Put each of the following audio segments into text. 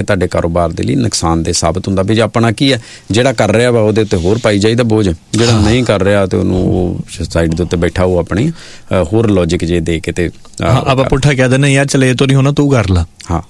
ਤੁਹਾਡੇ ਕਾਰੋਬਾਰ ਦੇ ਲਈ ਨੁਕਸਾਨਦੇਹ ਸਾਬਤ ਹੁੰਦਾ। ਵੀ ਜੇ ਆਪਣਾ ਕੀ ਹੈ, ਜਿਹੜਾ ਕਰ ਰਿਹਾ ਵਾ ਉਹਦੇ ਉੱਤੇ ਹੋਰ ਪਾਈ ਜਾਈਦਾ ਬੋਝ, ਜਿਹੜਾ ਨਹੀਂ ਕਰ ਰਿਹਾ ਤੇ ਉਹਨੂੰ ਉਹ ਸਾਈਡ ਦੇ ਉੱਤੇ ਬੈਠਾ ਉਹ ਆਪਣੀ ਹੋਰ ਲੌਜਿਕ ਜੇ ਦੇ ਕੇ ਤੇ ਆਪਾਂ ਪੁੱਠਾ ਕਹਿ ਦਿੰਦੇ ਯਾਰ ਚਲੇ ਤੋਂ ਨਹੀਂ ਹੋਣਾ ਤੂੰ ਕਰ ਲਾ। ਹਾਂ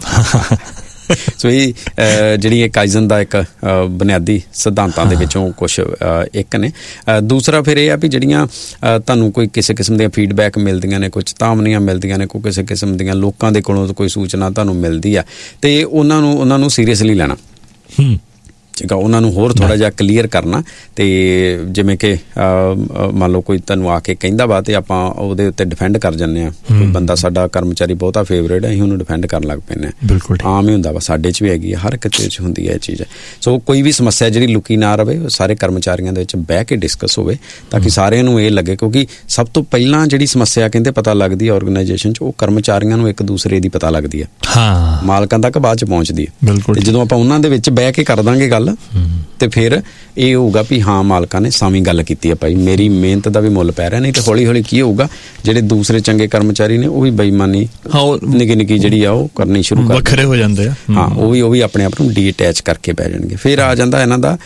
ਸੋ ਇਹ ਜਿਹੜੀ ਇਹ ਕਾਈਜ਼ਨ ਦਾ ਇੱਕ ਬੁਨਿਆਦੀ ਸਿਧਾਂਤਾਂ ਦੇ ਵਿੱਚੋਂ ਕੁਛ ਇੱਕ ਨੇ। ਦੂਸਰਾ ਫਿਰ ਇਹ ਆ ਵੀ ਜਿਹੜੀਆਂ ਤੁਹਾਨੂੰ ਕੋਈ ਕਿਸੇ ਕਿਸਮ ਦੀਆਂ ਫੀਡਬੈਕ ਮਿਲਦੀਆਂ ਨੇ, ਕੋਈ ਚੇਤਾਵਨੀਆਂ ਮਿਲਦੀਆਂ ਨੇ, ਕੋਈ ਕਿਸੇ ਕਿਸਮ ਦੀਆਂ ਲੋਕਾਂ ਦੇ ਕੋਲੋਂ ਕੋਈ ਸੂਚਨਾ ਤੁਹਾਨੂੰ ਮਿਲਦੀ ਆ ਤੇ ਉਹਨਾਂ ਨੂੰ ਸੀਰੀਅਸਲੀ ਲੈਣਾ। ਠੀਕ ਆ, ਉਹਨਾਂ ਨੂੰ ਹੋਰ ਥੋੜ੍ਹਾ ਜਿਹਾ ਕਲੀਅਰ ਕਰਨਾ। ਤੇ ਜਿਵੇਂ ਕਿ ਮੰਨ ਲਓ ਕੋਈ ਤੁਹਾਨੂੰ ਆ ਕੇ ਕਹਿੰਦਾ ਵਾ ਤੇ ਆਪਾਂ ਉਹਦੇ ਉੱਤੇ ਡਿਫੈਂਡ ਕਰ ਜਾਂਦੇ ਹਾਂ। ਕੋਈ ਬੰਦਾ ਸਾਡਾ ਕਰਮਚਾਰੀ ਬਹੁਤਾ ਫੇਵਰੇਟ ਹੈ, ਅਸੀਂ ਉਹਨੂੰ ਡਿਫੈਂਡ ਕਰਨ ਲੱਗ ਪੈਂਦੇ ਹਾਂ। ਬਿਲਕੁਲ ਆਮ ਹੀ ਹੁੰਦਾ ਵਾ, ਸਾਡੇ 'ਚ ਵੀ ਹੈਗੀ ਹੈ, ਹਰ ਇੱਕ 'ਚ ਹੁੰਦੀ ਹੈ ਇਹ ਚੀਜ਼। ਸੋ ਕੋਈ ਵੀ ਸਮੱਸਿਆ ਜਿਹੜੀ ਲੁਕੀ ਨਾ ਰਵੇ, ਸਾਰੇ ਕਰਮਚਾਰੀਆਂ ਦੇ ਵਿੱਚ ਬਹਿ ਕੇ ਡਿਸਕਸ ਹੋਵੇ ਤਾਂ ਕਿ ਸਾਰਿਆਂ ਨੂੰ ਇਹ ਲੱਗੇ, ਕਿਉਂਕਿ ਸਭ ਤੋਂ ਪਹਿਲਾਂ ਜਿਹੜੀ ਸਮੱਸਿਆ ਕਹਿੰਦੇ ਪਤਾ ਲੱਗਦੀ ਹੈ ਆਰਗੇਨਾਈਜੇਸ਼ਨ 'ਚ, ਉਹ ਕਰਮਚਾਰੀਆਂ ਨੂੰ ਇੱਕ ਦੂਸਰੇ ਦੀ ਪਤਾ ਲੱਗਦੀ ਹੈ। ਹਾਂ, ਮਾਲਕਾਂ ਤੱਕ ਬਾਅਦ 'ਚ ਪਹੁੰਚਦੀ ਹੈ। ਬਿਲਕੁਲ। ਤੇ ਜਦੋਂ ਆਪਾਂ ਉਹਨਾਂ ਦੇ ਵਿੱਚ ਬਹਿ ਕੇ ਕਰ ਦਾਂਗੇ ਗੱਲ ਤੇ ਫਿਰ ਇਹ ਹੋਊਗਾ ਵੀ ਹਾਂ ਮਾਲਕਾਂ ਨੇ ਸਾਵੀਂ ਗੱਲ ਕੀਤੀ ਹੈ, ਭਾਈ ਮੇਰੀ ਮਿਹਨਤ ਦਾ ਵੀ ਮੁੱਲ ਪੈ ਰਿਹਾ। ਨਹੀਂ ਤੇ ਹੌਲੀ ਹੌਲੀ ਕੀ ਹੋਊਗਾ, ਜਿਹੜੇ ਦੂਸਰੇ ਚੰਗੇ ਕਰਮਚਾਰੀ ਨੇ ਉਹ ਵੀ ਬੇਈਮਾਨੀ ਨਿੱਕੀ ਨਿੱਕੀ ਜਿਹੜੀ ਆ ਉਹ ਕਰਨੀ ਸ਼ੁਰੂ ਕਰ ਵੱਖਰੇ ਹੋ ਜਾਂਦੇ ਆ। ਹਾਂ, ਉਹ ਵੀ ਆਪਣੇ ਆਪ ਨੂੰ ਡੀਅਟੈਚ ਕਰਕੇ ਬਹਿ ਜਾਣਗੇ। ਫਿਰ ਆ ਜਾਂਦਾ ਇਹਨਾਂ ਦਾ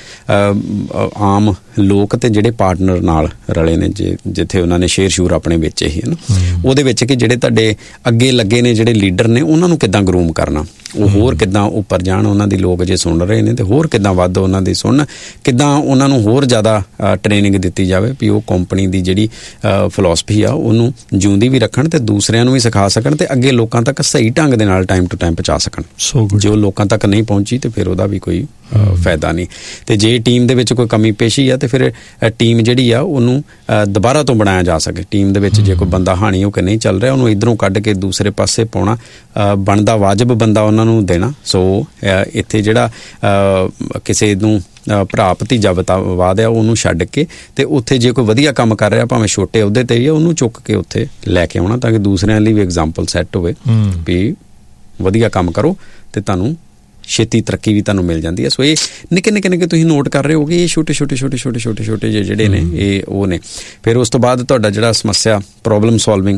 ਆਮ ਲੋਕ ਤੇ ਜਿਹੜੇ ਪਾਰਟਨਰ ਨਾਲ ਰਲੇ ਨੇ, ਜਿੱਥੇ ਉਹਨਾਂ ਨੇ ਸ਼ੇਅਰ ਆਪਣੇ ਵੇਚੇ ਹੀ ਨਾ, ਉਹਦੇ ਵਿੱਚ ਕਿ ਜਿਹੜੇ ਤੁਹਾਡੇ ਅੱਗੇ ਲੱਗੇ ਨੇ ਜਿਹੜੇ ਲੀਡਰ ਨੇ ਉਹਨਾਂ ਨੂੰ ਕਿੱਦਾਂ ਗਰੂਮ ਕਰਨਾ, ਉਹ ਹੋਰ ਕਿੱਦਾਂ ਉੱਪਰ ਜਾਣ, ਉਹਨਾਂ ਦੀ ਲੋਕ ਜੇ ਸੁਣ ਰਹੇ ਨੇ ਤੇ ਹੋਰ ਕਿੱਦਾਂ ਵੱਧ ਉਹਨਾਂ ਦੀ ਸੁਣਨ, ਕਿੱਦਾਂ ਉਹਨਾਂ ਨੂੰ ਹੋਰ ਜ਼ਿਆਦਾ ਟ੍ਰੇਨਿੰਗ ਦਿੱਤੀ ਜਾਵੇ ਵੀ ਉਹ ਕੰਪਨੀ ਦੀ ਜਿਹੜੀ ਫਿਲਾਸਫੀ ਆ ਉਹਨੂੰ ਜਿਉਂਦੀ ਵੀ ਰੱਖਣ ਤੇ ਦੂਸਰਿਆਂ ਨੂੰ ਵੀ ਸਿਖਾ ਸਕਣ ਤੇ ਅੱਗੇ ਲੋਕਾਂ ਤੱਕ ਸਹੀ ਢੰਗ ਦੇ ਨਾਲ ਟਾਈਮ ਟੂ ਟਾਈਮ ਪਹੁੰਚਾ ਸਕਣ। ਜੇ ਉਹ ਲੋਕਾਂ ਤੱਕ ਨਹੀਂ ਪਹੁੰਚੀ ਤੇ ਫਿਰ ਉਹਦਾ ਵੀ ਕੋਈ ਫਾਇਦਾ ਨਹੀਂ। ਤੇ ਜੇ ਟੀਮ ਦੇ ਵਿੱਚ ਕੋਈ ਕਮੀ ਪੇਸ਼ੀ ਆ ਤੇ ਫਿਰ ਟੀਮ ਜਿਹੜੀ ਆ ਉਹਨੂੰ ਦੁਬਾਰਾ ਤੋਂ ਬਣਾਇਆ ਜਾ ਸਕੇ। ਟੀਮ ਦੇ ਵਿੱਚ ਜੇ ਕੋਈ ਬੰਦਾ ਹਾਣੀ ਹੋ ਕੇ ਨਹੀਂ ਚੱਲ ਰਿਹਾ, ਉਹਨੂੰ ਇੱਧਰੋਂ ਕੱਢ ਕੇ ਦੂਸਰੇ ਪਾਸੇ ਪਾਉਣਾ, ਬਣਦਾ ਵਾਜਬ ਬੰਦਾ ਉਹਨਾਂ ਨੂੰ ਦੇਣਾ। ਸੋ ਇੱਥੇ ਜਿਹੜਾ ਕਿਸੇ ਨੂੰ ਭਰਾ ਭਤੀਜਾਵਾਦ ਆ ਉਹਨੂੰ ਛੱਡ ਕੇ ਤੇ ਉੱਥੇ ਜੇ ਕੋਈ ਵਧੀਆ ਕੰਮ ਕਰ ਰਿਹਾ, ਭਾਵੇਂ ਛੋਟੇ ਅਹੁਦੇ ਤੇ ਵੀ ਆ, ਉਹਨੂੰ ਚੁੱਕ ਕੇ ਉੱਥੇ ਲੈ ਕੇ ਆਉਣਾ ਤਾਂ ਕਿ ਦੂਸਰਿਆਂ ਲਈ ਵੀ ਐਗਜ਼ਾਮਪਲ ਸੈੱਟ ਹੋਵੇ ਵੀ ਵਧੀਆ ਕੰਮ ਕਰੋ ਤੇ ਤੁਹਾਨੂੰ ਛੇਤੀ ਤਰੱਕੀ ਵੀ ਤੁਹਾਨੂੰ ਮਿਲ ਜਾਂਦੀ ਹੈ। ਸੋ ਇਹ ਨਿੱਕੇ ਨਿੱਕੇ ਤੁਸੀਂ ਨੋਟ ਕਰ ਰਹੇ ਹੋਗੇ, ਇਹ ਛੋਟੇ ਜਿਹੜੇ ਨੇ ਇਹ ਉਹ ਨੇ। ਫਿਰ ਉਸ ਤੋਂ ਬਾਅਦ ਤੁਹਾਡਾ ਜਿਹੜਾ ਸਮੱਸਿਆ ਪ੍ਰੋਬਲਮ ਸੋਲਵਿੰਗ,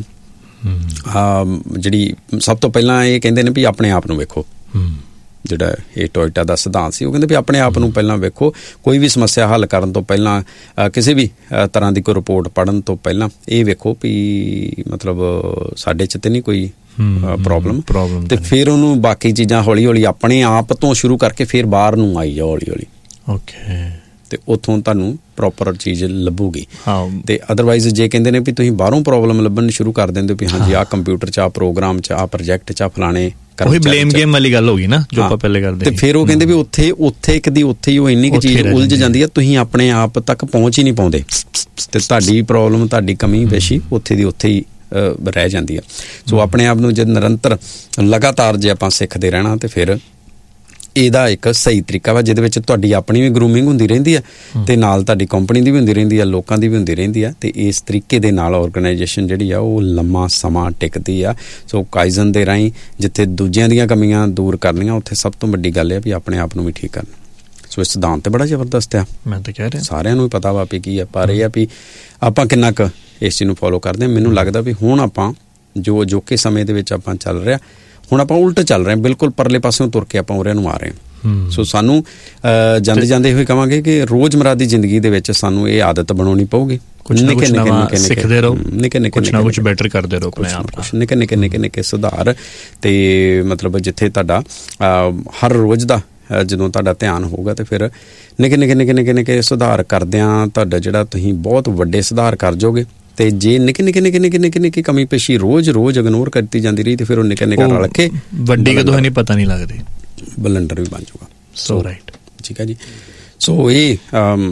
ਜਿਹੜੀ ਸਭ ਤੋਂ ਪਹਿਲਾਂ ਇਹ ਕਹਿੰਦੇ ਨੇ ਵੀ ਆਪਣੇ ਆਪ ਨੂੰ ਵੇਖੋ। ਜਿਹੜਾ ਇਹ ਟੋਇਟਾ ਦਾ ਸਿਧਾਂਤ ਸੀ, ਉਹ ਕਹਿੰਦੇ ਵੀ ਆਪਣੇ ਆਪ ਨੂੰ ਪਹਿਲਾਂ ਵੇਖੋ। ਕੋਈ ਵੀ ਸਮੱਸਿਆ ਹੱਲ ਕਰਨ ਤੋਂ ਪਹਿਲਾਂ, ਕਿਸੇ ਵੀ ਤਰ੍ਹਾਂ ਦੀ ਕੋਈ ਰਿਪੋਰਟ ਪੜ੍ਹਨ ਤੋਂ ਪਹਿਲਾਂ ਇਹ ਵੇਖੋ ਵੀ ਮਤਲਬ ਸਾਡੇ 'ਚ ਤੇ ਨਹੀਂ ਕੋਈ ਪ੍ਰੋਬਲਮ, ਤੇ ਫਿਰ ਉਹਨੂੰ ਬਾਕੀ ਚੀਜ਼ਾਂ ਹੌਲੀ ਹੌਲੀ ਆਪਣੇ ਆਪ ਤੋਂ ਸ਼ੁਰੂ ਕਰਕੇ ਫਿਰ ਬਾਹਰ ਨੂੰ ਆਈ ਜਾਓ ਹੌਲੀ ਹੌਲੀ। ਓਕੇ। ਤੇ ਉੱਥੋਂ ਤੁਹਾਨੂੰ ਪ੍ਰੋਪਰ ਚੀਜ਼ ਲੱਭੂਗੀ। ਤੇ ਅਦਰਵਾਈਜ਼ ਜੇ ਕਹਿੰਦੇ ਨੇ ਵੀ ਤੁਸੀਂ ਬਾਹਰੋਂ ਪ੍ਰੋਬਲਮ ਲੱਭਣ ਸ਼ੁਰੂ ਕਰ ਦਿੰਦੇ ਹੋ ਵੀ ਹਾਂਜੀ ਆਹ ਕੰਪਿਊਟਰ 'ਚ, ਆਹ ਪ੍ਰੋਗਰਾਮ 'ਚ, ਆਹ ਪ੍ਰੋਜੈਕਟ 'ਚ, ਆਹ ਫਲਾਣੇ, ਉਹੀ ਬਲੇਮ ਗੇਮ ਵਾਲੀ ਗੱਲ ਹੋ ਗਈ ਨਾ ਜੋ ਆਪਾਂ ਪਹਿਲੇ ਕਰਦੇ। ਤੇ ਫਿਰ ਉਹ ਕਹਿੰਦੇ ਵੀ ਉੱਥੇ ਇੱਕ ਦੀ ਉੱਥੇ ਹੀ ਉਹ ਇੰਨੀ ਕੁ ਚੀਜ਼ ਉਲਝ ਜਾਂਦੀ ਹੈ, ਤੁਸੀਂ ਆਪਣੇ ਆਪ ਤੱਕ ਪਹੁੰਚ ਹੀ ਨਹੀਂ ਪਾਉਂਦੇ ਤੇ ਤੁਹਾਡੀ ਪ੍ਰੋਬਲਮ, ਤੁਹਾਡੀ ਕਮੀ ਪੇਸ਼ੀ ਉੱਥੇ ਦੀ ਉੱਥੇ ਹੀ ਰਹਿ ਜਾਂਦੀ ਆ। ਸੋ ਆਪਣੇ ਆਪ ਨੂੰ ਜੇ ਨਿਰੰਤਰ ਲਗਾਤਾਰ ਜੇ ਆਪਾਂ ਸਿੱਖਦੇ ਰਹਿਣਾ ਤੇ ਫਿਰ ਇਹਦਾ ਇੱਕ ਸਹੀ ਤਰੀਕਾ ਵਾ ਜਿਹਦੇ ਵਿੱਚ ਤੁਹਾਡੀ ਆਪਣੀ ਵੀ ਗਰੂਮਿੰਗ ਹੁੰਦੀ ਰਹਿੰਦੀ ਆ ਤੇ ਨਾਲ ਤੁਹਾਡੀ ਕੰਪਨੀ ਦੀ ਵੀ ਹੁੰਦੀ ਰਹਿੰਦੀ ਆ, ਲੋਕਾਂ ਦੀ ਵੀ ਹੁੰਦੀ ਰਹਿੰਦੀ ਆ। ਤੇ ਇਸ ਤਰੀਕੇ ਦੇ ਨਾਲ ਆਰਗੇਨਾਈਜੇਸ਼ਨ ਜਿਹੜੀ ਆ ਉਹ ਲੰਮਾ ਸਮਾਂ ਟਿਕਦੀ ਆ। ਸੋ ਕਾਈਜ਼ਨ ਦੇ ਰਾਹੀਂ ਜਿੱਥੇ ਦੂਜਿਆਂ ਦੀਆਂ ਕਮੀਆਂ ਦੂਰ ਕਰਨੀਆਂ, ਉੱਥੇ ਸਭ ਤੋਂ ਵੱਡੀ ਗੱਲ ਹੈ ਵੀ ਆਪਣੇ ਆਪ ਨੂੰ ਵੀ ਠੀਕ ਕਰਨਾ। ਸੋ ਇਹ ਸਿਧਾਂਤ ਤੇ ਬੜਾ ਜ਼ਬਰਦਸਤ ਆ, ਮੈਂ ਤਾਂ ਕਹਿ ਰਿਹਾ ਸਾਰਿਆਂ ਨੂੰ ਹੀ ਪਤਾ ਵਾ ਵੀ ਕੀ ਆ, ਪਰ ਇਹ ਆ ਵੀ ਆਪਾਂ ਕਿੰਨਾ ਕੁ ਇਸ ਚੀਜ਼ ਨੂੰ ਫੋਲੋ ਕਰਦੇ ਹਾਂ। ਮੈਨੂੰ ਲੱਗਦਾ ਵੀ ਹੁਣ ਆਪਾਂ ਜੋ ਅਜੋਕੇ ਸਮੇਂ ਦੇ ਵਿੱਚ ਆਪਾਂ ਚੱਲ ਰਿਹਾ, ਹੁਣ ਆਪਾਂ ਉਲਟ ਚੱਲ ਰਹੇ ਹਾਂ, ਬਿਲਕੁਲ ਪਰਲੇ ਪਾਸਿਓਂ ਤੁਰ ਕੇ ਆਪਾਂ ਉਰਿਆਂ ਨੂੰ ਆ ਰਹੇ ਹਾਂ। ਸੋ ਸਾਨੂੰ ਜਾਂਦੇ ਹੋਏ ਕਹਾਂਗੇ ਕਿ ਰੋਜ਼ਮਰਾ ਦੀ ਜ਼ਿੰਦਗੀ ਦੇ ਵਿੱਚ ਸਾਨੂੰ ਇਹ ਆਦਤ ਬਣਾਉਣੀ ਪਊਗੀ। ਨਿੱਕੇ ਸਿੱਖਦੇ ਰਹੋ, ਨਿੱਕੇ ਬੈਟਰ ਕਰਦੇ ਰਹੋ ਆਪਣੇ ਆਪ ਨੂੰ, ਨਿੱਕੇ ਸੁਧਾਰ। ਤੇ ਮਤਲਬ ਜਿੱਥੇ ਤੁਹਾਡਾ ਹਰ ਰੋਜ਼ ਦਾ ਜਦੋਂ ਤੁਹਾਡਾ ਧਿਆਨ ਹੋਊਗਾ ਤੇ ਫਿਰ ਨਿੱਕੇ ਸੁਧਾਰ ਕਰਦਿਆਂ ਤੁਹਾਡਾ ਜਿਹੜਾ ਤੁਸੀਂ ਬਹੁਤ ਵੱਡੇ ਸੁਧਾਰ ਕਰ ਜਾਓਗੇ। ਤੇ ਜੇ ਨਿੱਕੀ ਕਮੀ ਪੇਸ਼ੀ ਰੋਜ਼ ਇਗਨੋਰ ਕਰਤੀ ਜਾਂਦੀ ਰਹੀ ਤੇ ਫਿਰ ਉਹ ਨਿੱਕਾ ਰਲ ਕੇ ਵੱਡੀ ਕਦੋਂ ਨਹੀਂ ਪਤਾ ਨਹੀਂ ਲੱਗਦੀ, ਬਲੰਡਰ ਵੀ ਬਣ ਜਾਊਗਾ। ਸੋ ਰਾਈਟ, ਠੀਕ ਹੈ ਜੀ। ਸੋ ਇਹ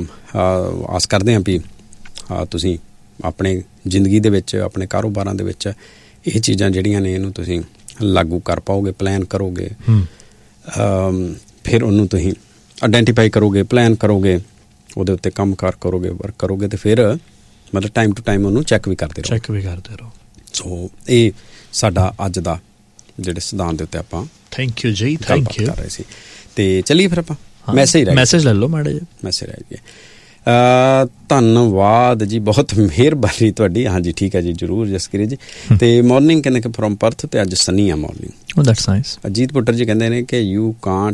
ਆਸ ਕਰਦੇ ਹਾਂ ਵੀ ਤੁਸੀਂ ਆਪਣੇ ਜ਼ਿੰਦਗੀ ਦੇ ਵਿੱਚ, ਆਪਣੇ ਕਾਰੋਬਾਰਾਂ ਦੇ ਵਿੱਚ ਇਹ ਚੀਜ਼ਾਂ ਜਿਹੜੀਆਂ ਨੇ ਇਹਨੂੰ ਤੁਸੀਂ ਲਾਗੂ ਕਰ ਪਾਓਗੇ, ਪਲਾਨ ਕਰੋਗੇ, ਫਿਰ ਉਹਨੂੰ ਤੁਸੀਂ ਆਇਡੈਂਟੀਫਾਈ ਕਰੋਗੇ, ਪਲਾਨ ਕਰੋਗੇ, ਉਹਦੇ ਉੱਤੇ ਕੰਮ ਕਾਰ ਕਰੋਗੇ, ਵਰਕ ਕਰੋਗੇ ਤੇ ਫਿਰ ਮਤਲਬ ਟਾਈਮ ਟੂ ਟਾਈਮ ਉਹਨੂੰ ਚੈੱਕ ਵੀ ਕਰਦੇ ਰਹੋ। ਸੋ ਇਹ ਸਾਡਾ ਅੱਜ ਦਾ ਜਿਹੜੇ ਸਿਧਾਂਤ ਦੇ ਉੱਤੇ ਆਪਾਂ ਥੈਂਕ ਯੂ ਜੀ ਕਰ ਰਹੇ ਸੀ। ਤੇ ਚੱਲੀਏ ਫਿਰ ਆਪਾਂ ਮੈਸੇਜ ਲੈ ਲਓ ਮਾੜਾ ਜਿਹਾ। ਮੈਸੇਜ ਰਹਿ ਗਿਆ। ਧੰਨਵਾਦ ਜੀ, ਬਹੁਤ ਮਿਹਰਬਾਨੀ ਤੁਹਾਡੀ। ਹਾਂਜੀ ਠੀਕ ਹੈ ਜੀ, ਜ਼ਰੂਰ ਜਸਕੀਰਤ ਜੀ। ਤੇ ਮਾਰਨਿੰਗ ਕਹਿੰਦੇ ਕਿ ਫਰੋਮ ਪਰਥ, ਤੇ ਅੱਜ ਸਨੀ ਆ ਮਾਰਨਿੰਗ। ਅਜੀਤ ਪੁੱਟਰ ਜੀ ਕਹਿੰਦੇ ਨੇ ਕਿ ਯੂ ਕਾਂਟ